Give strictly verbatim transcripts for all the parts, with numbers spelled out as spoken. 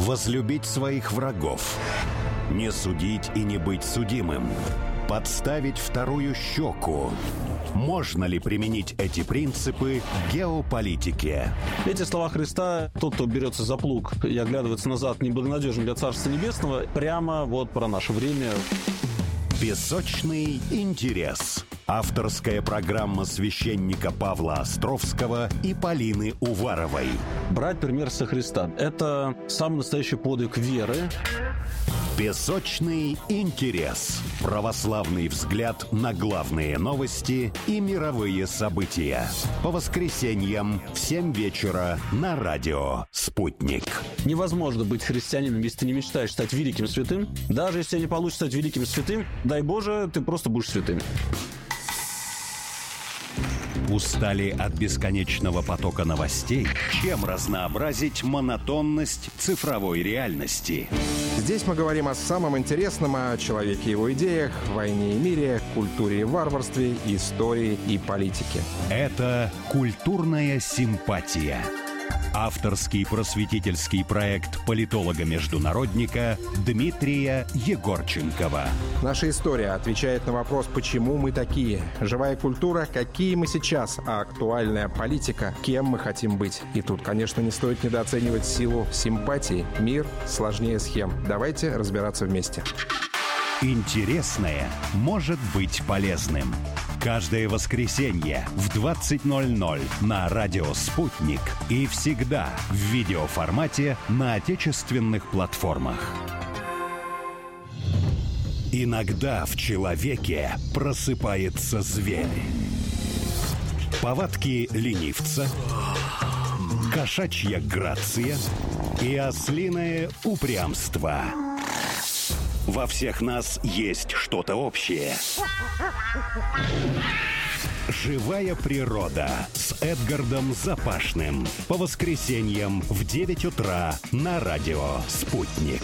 возлюбить своих врагов, не судить и не быть судимым, подставить вторую щеку. Можно ли применить эти принципы в геополитике? Эти слова Христа, тот, кто берется за плуг и оглядывается назад, неблагонадежен для Царства Небесного, прямо вот про наше время. Песочный интерес. Авторская программа священника Павла Островского и Полины Уваровой. Брать пример со Христа – это самый настоящий подвиг веры. Песочный интерес. Православный взгляд на главные новости и мировые события. По воскресеньям в семь вечера на радио «Спутник». Невозможно быть христианином, если ты не мечтаешь стать великим святым. Даже если тебе не получится стать великим святым, дай Боже, ты просто будешь святым. Устали от бесконечного потока новостей? Чем разнообразить монотонность цифровой реальности? Здесь мы говорим о самом интересном, о человеке и его идеях, войне и мире, культуре и варварстве, истории и политике. Это «Культурная симпатия». Авторский просветительский проект политолога-международника Дмитрия Егорченкова. Наша история отвечает на вопрос, почему мы такие. Живая культура, какие мы сейчас, а актуальная политика, кем мы хотим быть. И тут, конечно, не стоит недооценивать силу симпатии. Мир сложнее схем. Давайте разбираться вместе. Интересное может быть полезным. Каждое воскресенье в двадцать ноль ноль на радио «Спутник» и всегда в видеоформате на отечественных платформах. Иногда в человеке просыпается зверь. Повадки ленивца, кошачья грация и ослиное упрямство. Во всех нас есть что-то общее. «Живая природа» с Эдгардом Запашным. По воскресеньям в девять утра на радио «Спутник».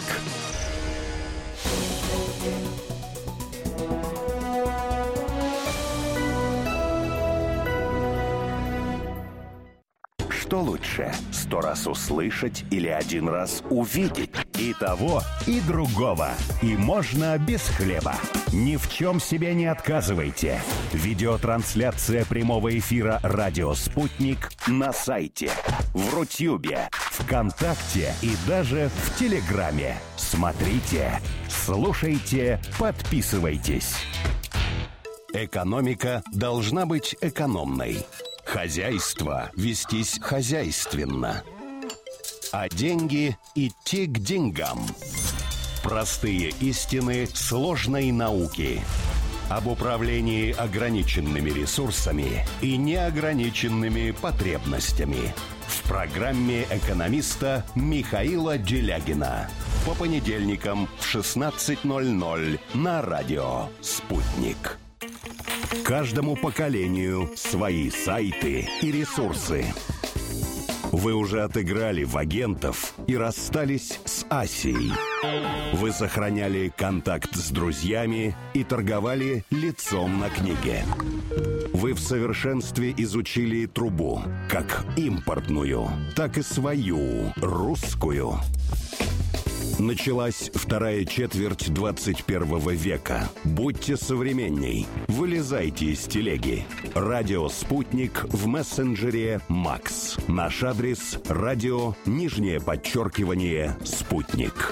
Что лучше, сто раз услышать или один раз увидеть? И того, и другого. И можно без хлеба. Ни в чем себе не отказывайте. Видеотрансляция прямого эфира «Радио Спутник» на сайте, в Рутюбе, ВКонтакте и даже в Телеграме. Смотрите, слушайте, подписывайтесь. Экономика должна быть экономной. Хозяйство вестись хозяйственно. А деньги идти к деньгам. Простые истины сложной науки. Об управлении ограниченными ресурсами и неограниченными потребностями. В программе экономиста Михаила Делягина. По понедельникам в шестнадцать ноль ноль на радио «Спутник». Каждому поколению свои сайты и ресурсы. Вы уже отыграли в агентов и расстались с Асией. Вы сохраняли контакт с друзьями и торговали лицом на книге. Вы в совершенстве изучили трубу, как импортную, так и свою, русскую. Началась вторая четверть двадцать первого века. Будьте современней. Вылезайте из телеги. Радио «Спутник» в мессенджере «Макс». Наш адрес – радио, нижнее подчеркивание, «Спутник».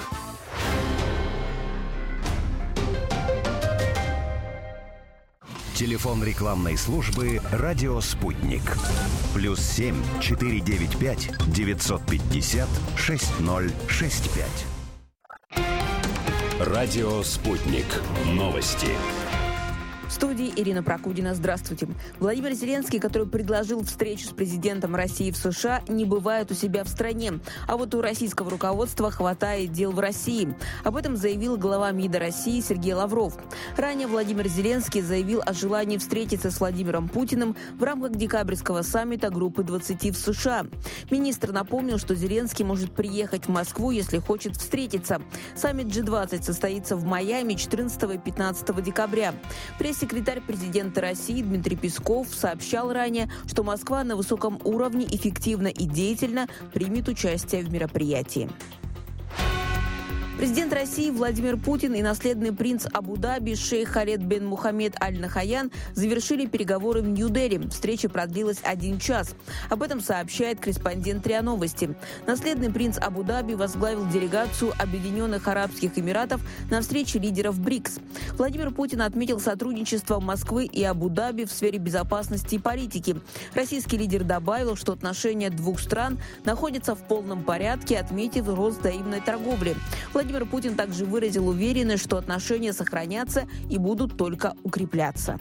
Телефон рекламной службы «Радио Спутник». Плюс семь четыре девять пять девятьсот пятьдесят шесть ноль шесть пять. Радио «Спутник». Новости. В студии Ирина Прокудина. Здравствуйте. Владимир Зеленский, который предложил встречу с президентом России в США, не бывает у себя в стране. А вот у российского руководства хватает дел в России. Об этом заявил глава МИДа России Сергей Лавров. Ранее Владимир Зеленский заявил о желании встретиться с Владимиром Путиным в рамках декабрьского саммита Группы двадцати в США. Министр напомнил, что Зеленский может приехать в Москву, если хочет встретиться. Саммит джи двадцать состоится в Майами четырнадцатого и пятнадцатого декабря. Пресс-секретарь президента России Дмитрий Песков сообщал ранее, что Москва на высоком уровне эффективно и деятельно примет участие в мероприятии. Президент России Владимир Путин и наследный принц Абу-Даби шейх Халед бен Мухаммед Аль-Нахаян завершили переговоры в Нью-Дели. Встреча продлилась один час. Об этом сообщает корреспондент РИА Новости. Наследный принц Абу-Даби возглавил делегацию Объединенных Арабских Эмиратов на встрече лидеров БРИКС. Владимир Путин отметил сотрудничество Москвы и Абу-Даби в сфере безопасности и политики. Российский лидер добавил, что отношения двух стран находятся в полном порядке, отметив рост взаимной торговли. Владимир Путин также выразил уверенность, что отношения сохранятся и будут только укрепляться.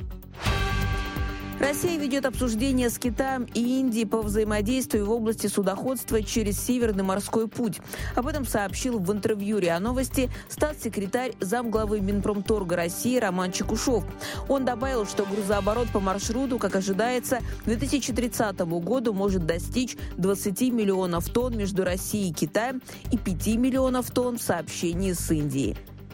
Россия ведет обсуждение с Китаем и Индией по взаимодействию в области судоходства через Северный морской путь. Об этом сообщил в интервью РИА Новости статс-секретарь замглавы Минпромторга России Роман Чекушев. Он добавил, что грузооборот по маршруту, как ожидается, к две тысячи тридцатому году может достичь двадцати миллионов тонн между Россией и Китаем и пяти миллионов тонн в сообщении с Индией.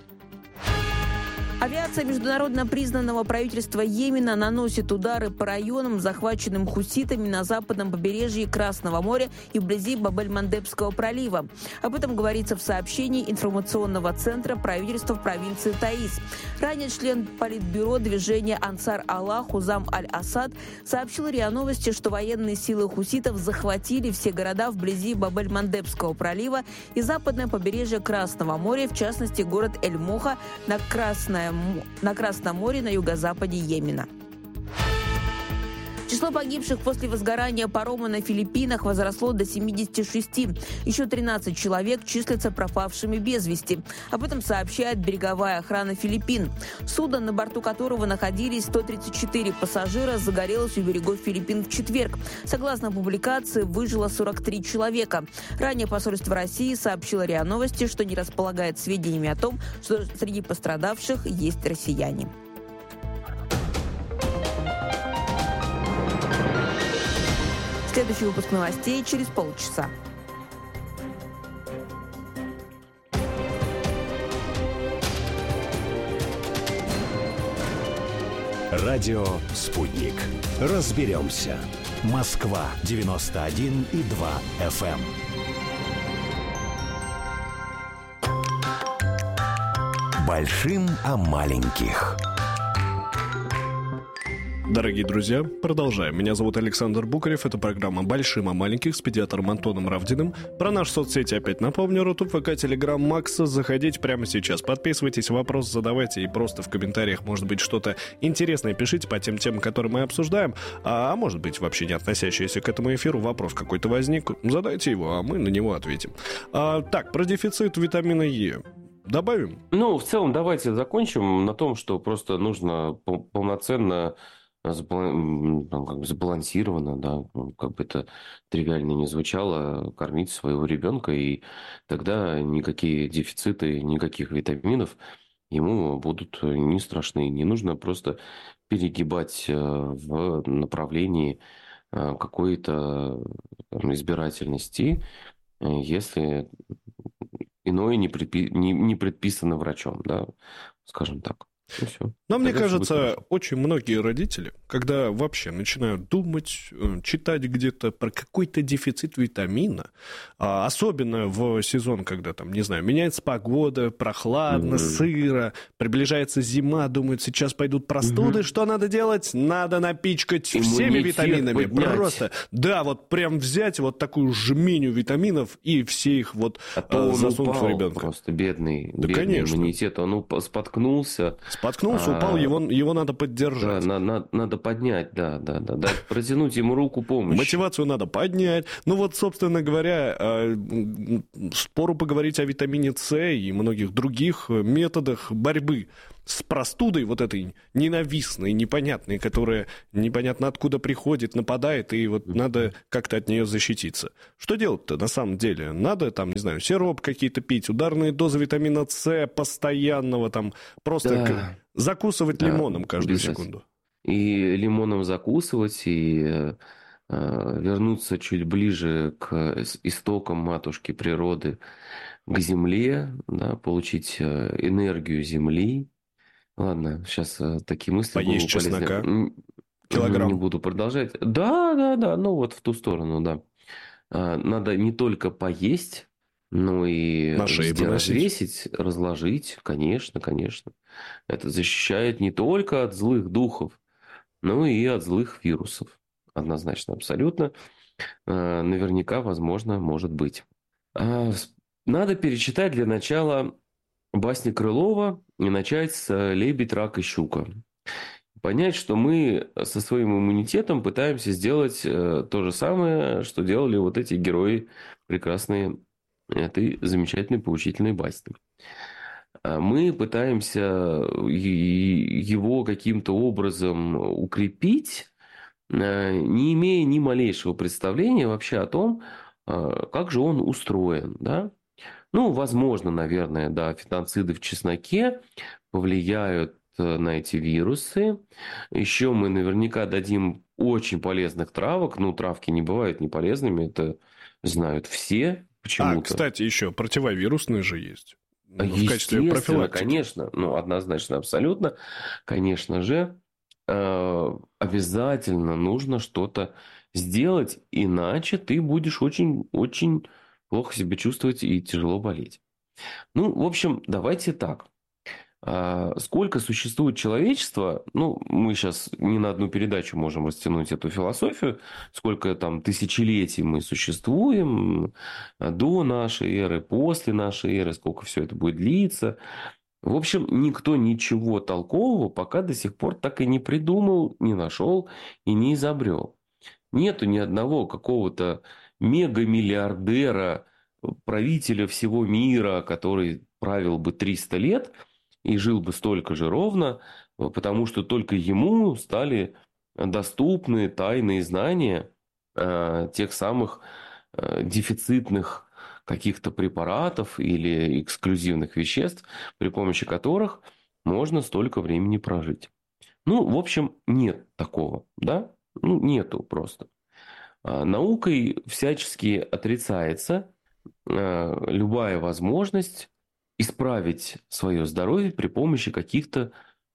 Авиация международно признанного правительства Йемена наносит удары по районам, захваченным хуситами на западном побережье Красного моря и вблизи Баб-эль-Мандебского пролива. Об этом говорится в сообщении информационного центра правительства в провинции Таиз. Ранее член политбюро движения Ансар Аллах Хузам Аль-Асад сообщил РИА Новости, что военные силы хуситов захватили все города вблизи Баб-эль-Мандебского пролива и западное побережье Красного моря, в частности город Эль-Моха на Красное на Красном море на юго-западе Йемена. Число погибших после возгорания парома на Филиппинах возросло до семидесяти шести. Еще тринадцать человек числятся пропавшими без вести. Об этом сообщает береговая охрана Филиппин. Судно, на борту которого находились сто тридцать четыре пассажира, загорелось у берегов Филиппин в четверг. Согласно публикации, выжило сорок три человека. Ранее посольство России сообщило РИА Новости, что не располагает сведениями о том, что среди пострадавших есть россияне. Следующий выпуск новостей через полчаса. Радио «Спутник». Разберемся. Москва девяносто один и два эф эм. Большим о маленьких. Дорогие друзья, продолжаем. Меня зовут Александр Букарев. Это программа «Большим о маленьких» с педиатром Антоном Равдиным. Про наши соцсети опять напомню. Рутуб, ВК, Телеграм, Макс. Заходите прямо сейчас. Подписывайтесь, вопросы задавайте. И просто в комментариях, может быть, что-то интересное пишите по тем темам, которые мы обсуждаем. А, а может быть, вообще не относящийся к этому эфиру вопрос какой-то возник. Задайте его, а мы на него ответим. А, так, про дефицит витамина Е. Добавим? Ну, в целом, давайте закончим на том, что просто нужно полноценно... сбалансированно, да, как бы это тривиально не звучало, кормить своего ребенка, и тогда никакие дефициты, никаких витаминов ему будут не страшны. Не нужно просто перегибать в направлении какой-то избирательности, если иное не, предпи... не, не предписано врачом, да, скажем так. Но мне кажется, очень многие родители, когда вообще начинают думать, читать где-то про какой-то дефицит витамина, особенно в сезон, когда там, не знаю, меняется погода, прохладно, mm-hmm. сыро, приближается зима, думают, сейчас пойдут простуды, mm-hmm. что надо делать? Надо напичкать иммунитет всеми витаминами. Поднять. Просто, да, вот прям взять вот такую жменю витаминов и все их вот а засунуть в ребенка. Просто бедный, да, бедный конечно. Иммунитет, он споткнулся. Споткнулся, а, упал, его, его надо поддержать. Да, на, на, надо поднять, да, да, да, да, протянуть ему руку помощи. Мотивацию надо поднять. Ну вот, собственно говоря, спору поговорить о витамине С и многих других методах борьбы с простудой, вот этой ненавистной, непонятной, которая непонятно откуда приходит, нападает, и вот надо как-то от нее защититься. Что делать-то на самом деле? Надо там, не знаю, сироп какие-то пить, ударные дозы витамина С постоянного, там просто да. закусывать да, лимоном каждую секунду. И лимоном закусывать, и э, вернуться чуть ближе к истокам матушки природы, к земле, да, получить энергию земли. Ладно, сейчас э, такие мысли... Поесть чеснока? Килограмм. Не буду продолжать. Да, да, да, ну вот в ту сторону, да. А, надо не только поесть, Ну и На шее везде поносить. развесить, разложить, конечно, конечно. Это защищает не только от злых духов, но и от злых вирусов. Однозначно, абсолютно. Э, Наверняка, возможно, может быть. А, с- Надо перечитать для начала басни Крылова и начать с э, «Лебедь, рак и щука». Понять, что мы со своим иммунитетом пытаемся сделать э, то же самое, что делали вот эти герои прекрасные этой замечательной поучительной басни. А Мы пытаемся и- его каким-то образом укрепить, э, не имея ни малейшего представления вообще о том, э, как же он устроен, да? Ну, возможно, наверное, да, фитонциды в чесноке повлияют э, на эти вирусы. Еще мы наверняка дадим очень полезных травок. Ну, травки не бывают неполезными, это знают все А, почему-то. кстати, еще противовирусные же есть. Ну, в качестве Естественно, профилактики. конечно, ну, однозначно, абсолютно, конечно же, э, обязательно нужно что-то сделать, иначе ты будешь очень, очень плохо себя чувствовать и тяжело болеть. Ну, в общем, давайте так. А, Сколько существует человечество, ну, мы сейчас не на одну передачу можем растянуть эту философию, сколько там тысячелетий мы существуем, а, до нашей эры, после нашей эры, сколько все это будет длиться. В общем, никто ничего толкового пока до сих пор так и не придумал, не нашел и не изобрел. Нету ни одного какого-то мегамиллиардера, правителя всего мира, который правил бы триста лет и жил бы столько же ровно, потому что только ему стали доступны тайные знания э, тех самых э, дефицитных каких-то препаратов или эксклюзивных веществ, при помощи которых можно столько времени прожить. Ну, в общем, нет такого, да? Ну, нету просто. А, Наукой всячески отрицается э, любая возможность исправить свое здоровье при помощи каких-то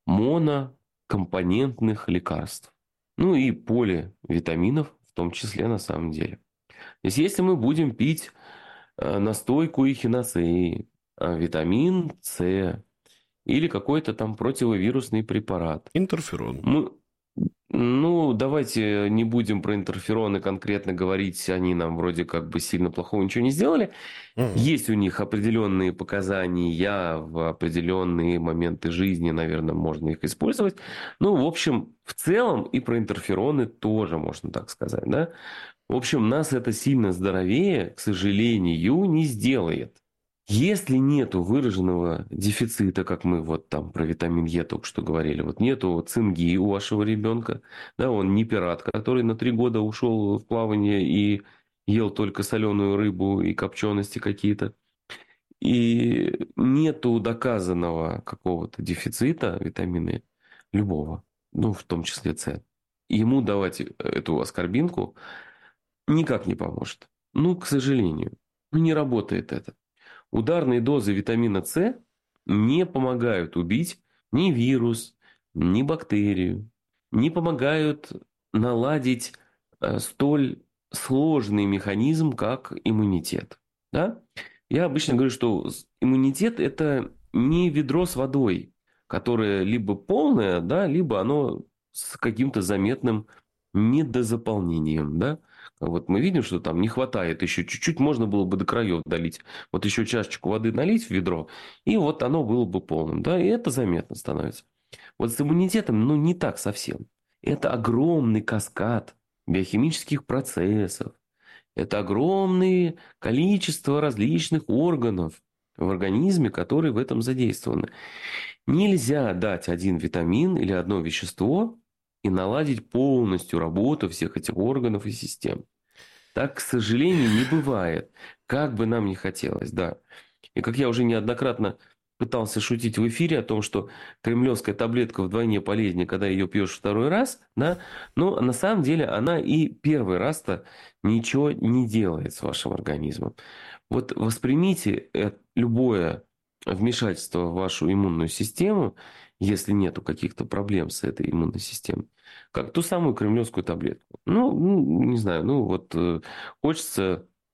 монокомпонентных лекарств. Ну и поливитаминов в том числе на самом деле. То есть, если мы будем пить э, настойку эхиноцеи, э, витамин С или какой-то там противовирусный препарат, Интерферон. мы, ну, давайте не будем про интерфероны конкретно говорить, они нам вроде как бы сильно плохого ничего не сделали. Мгм. Есть у них определенные показания в определенные моменты жизни, наверное, можно их использовать. Ну, в общем, в целом и про интерфероны тоже можно так сказать, да? В общем, нас это сильно здоровее, к сожалению, не сделает. Если нету выраженного дефицита, как мы вот там про витамин Е только что говорили, вот нету цинги у вашего ребенка, да, он не пират, который на три года ушел в плавание и ел только соленую рыбу и копчености какие-то, и нету доказанного какого-то дефицита витамина любого, ну, в том числе С, ему давать эту аскорбинку никак не поможет. Ну, к сожалению, ну, не работает это. Ударные дозы витамина С не помогают убить ни вирус, ни бактерию, не помогают наладить э, столь сложный механизм, как иммунитет. Да? Я обычно говорю, что с- иммунитет – это не ведро с водой, которое либо полное, да, либо оно с каким-то заметным недозаполнением. Да? Вот мы видим, что там не хватает еще чуть-чуть, можно было бы до краев долить. Вот еще чашечку воды налить в ведро, и вот оно было бы полным. Да? И это заметно становится. Вот с иммунитетом, ну, не так совсем. Это огромный каскад биохимических процессов. Это огромное количество различных органов в организме, которые в этом задействованы. Нельзя дать один витамин или одно вещество и наладить полностью работу всех этих органов и систем. Так, к сожалению, не бывает. Как бы нам ни хотелось, да. И как я уже неоднократно пытался шутить в эфире о том, что кремлевская таблетка вдвойне полезнее, когда ее пьешь второй раз, да, но на самом деле она и первый раз-то ничего не делает с вашим организмом. Вот воспримите э, любое вмешательство в вашу иммунную систему, если нету каких-то проблем с этой иммунной системой, как ту самую кремлевскую таблетку. Ну, ну, не знаю, ну вот э, хочется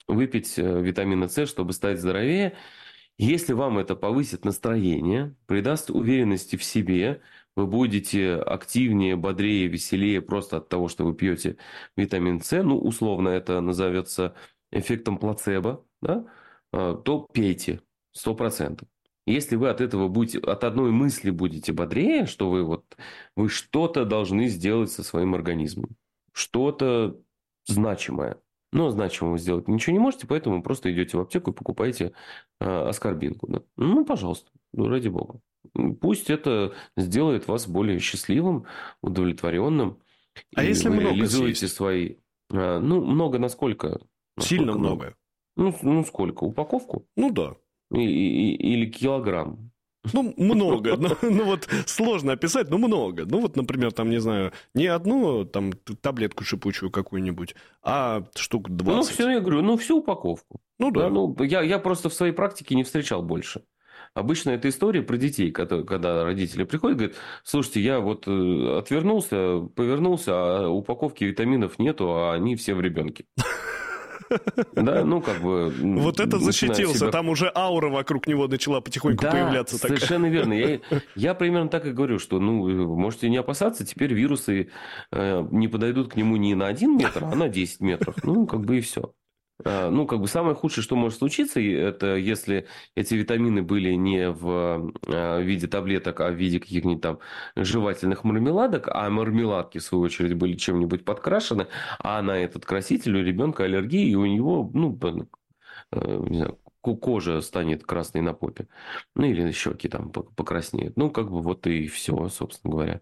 выпить э, витамина С, чтобы стать здоровее. Если вам это повысит настроение, придаст уверенности в себе, вы будете активнее, бодрее, веселее просто от того, что вы пьете витамин С, ну, условно это назовется эффектом плацебо, да, а, то пейте сто процентов. Если вы от этого будете, от одной мысли будете бодрее, что вы вот, вы что-то должны сделать со своим организмом, что-то значимое. Но значимого сделать ничего не можете, поэтому просто идете в аптеку и покупаете э, аскорбинку. Да? Ну, пожалуйста, ну, ради бога. Пусть это сделает вас более счастливым, удовлетворенным. А и если вы много реализуете съесть? свои... э, ну, много насколько? Сильно Насколько много. Ну, ну, сколько? Упаковку? Ну да. И- и- и- или килограмм? Ну, много. Ну, ну, вот сложно описать, но много. Ну, вот, например, там, не знаю, не одну там таблетку шипучую какую-нибудь, а штук Ну, двадцать. все, я говорю, ну, всю упаковку. Ну, да. Да, ну, я, я просто в своей практике не встречал больше. Обычно это история про детей, когда, когда родители приходят и говорят, слушайте, я вот э, отвернулся, повернулся, а упаковки витаминов нету, а они все в ребенке. Да, ну, как бы... Вот это начинаю защитился, себя- там уже аура вокруг него начала потихоньку Да, появляться. такая. совершенно верно. Я, я примерно так и говорю, что, ну, вы можете не опасаться, теперь вирусы э, не подойдут к нему не на один метр, а на десять метров. Ну, как бы и все. Ну, как бы самое худшее, что может случиться, и это если эти витамины были не в э, виде таблеток, а в виде каких-нибудь там жевательных мармеладок, а мармеладки, в свою очередь, были чем-нибудь подкрашены, а на этот краситель у ребенка аллергия, и у него, ну, блин, э, не знаю, ко- кожа станет красной на попе. Ну, или щеки там пок- покраснеют. Ну, как бы вот и все, собственно говоря.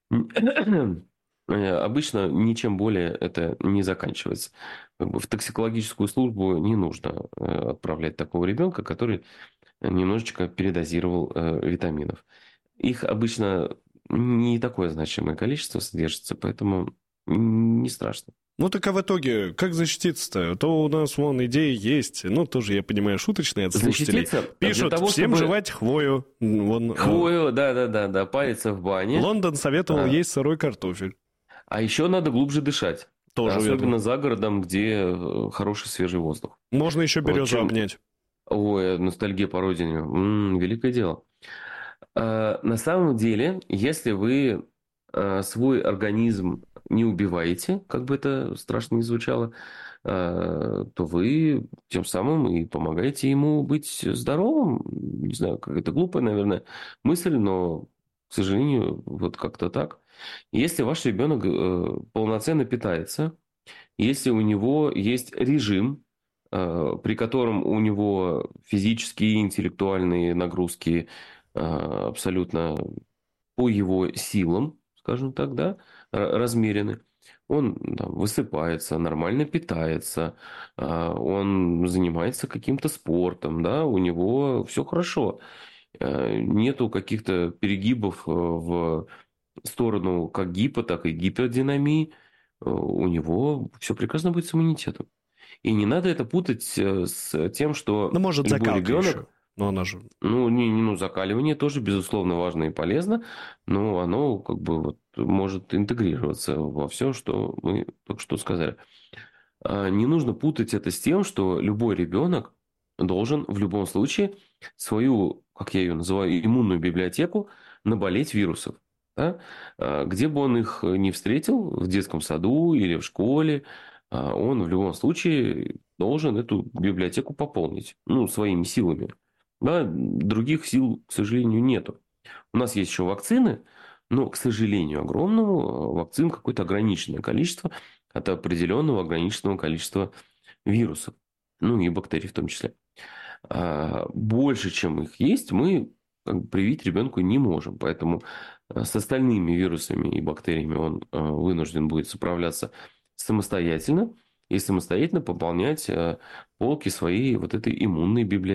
Э, Обычно ничем более это не заканчивается. Как бы в токсикологическую службу не нужно э, отправлять такого ребенка, который немножечко передозировал э, витаминов. Их обычно не такое значимое количество содержится, поэтому не страшно. Ну, так а в итоге, как защититься-то? То у нас, вон, идеи есть, ну, тоже, я понимаю, шуточные от слушателей. Защититься для Пишут, того, всем чтобы- жевать хвою. Вон, э, Хвою, да-да-да, париться в бане. Лондон советовал А. есть сырой картофель. А еще надо глубже дышать. Тоже Особенно верно. за городом, где э, хороший свежий воздух. Можно еще Вот березу чем- обнять. Ой, ностальгия по родине. М, великое дело. А, на самом деле, если вы а, свой организм не убиваете, как бы это страшно ни звучало, а, то вы тем самым и помогаете ему быть здоровым. Не знаю, как это глупая, наверное, мысль, но, к сожалению, вот как-то так. Если ваш ребенок э, полноценно питается, если у него есть режим, э, при котором у него физические и интеллектуальные нагрузки э, абсолютно по его силам, скажем так, да, р- размерены. Он там, высыпается, нормально питается, э, он занимается каким-то спортом, да, у него все хорошо. Э, Нету каких-то перегибов э, в сторону как гипо, так и гипердинамии. Э, У него все прекрасно будет с иммунитетом. И не надо это путать э, с тем, что Ну, может, любой закалка ребенок... еще. Но она же... Ну, не, не, ну, закаливание тоже, безусловно, важно и полезно, но оно как бы вот может интегрироваться во все, что мы только что сказали. А Не нужно путать это с тем, что любой ребенок должен в любом случае свою, как я ее называю, иммунную библиотеку наболеть вирусов. Да? А Где бы он их не встретил, в детском саду или в школе, а он в любом случае должен эту библиотеку пополнить, ну, своими силами. Да? Других сил, к сожалению, нету. У нас есть еще вакцины, но, к сожалению, огромному вакцин какое-то ограниченное количество от определенного ограниченного количества вирусов, ну и бактерий в том числе. А Больше, чем их есть, мы как бы привить ребенку не можем. Поэтому а, с остальными вирусами и бактериями он а, вынужден будет справляться самостоятельно и самостоятельно пополнять а, полки своей вот этой иммунной библиотеки.